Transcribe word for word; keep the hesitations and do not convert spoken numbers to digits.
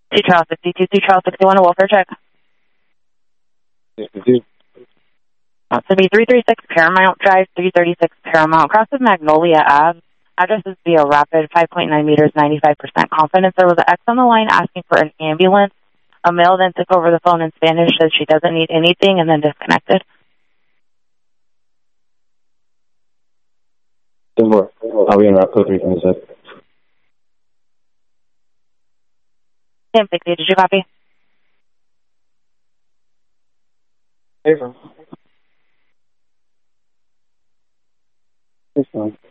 Two Charles sixty-two, two Charles sixty-one, a welfare check. sixty-two. That's to be three thirty-six Paramount Drive, three thirty-six Paramount, crosses Magnolia Ave. Address is via Rapid, five point nine meters, ninety-five percent confidence. There was an X on the line asking for an ambulance. A male then took over the phone in Spanish, said she doesn't need anything, and then disconnected. I'll be in route code three twenty-six. ten sixty, did you copy? Hey, bro. Hey, son.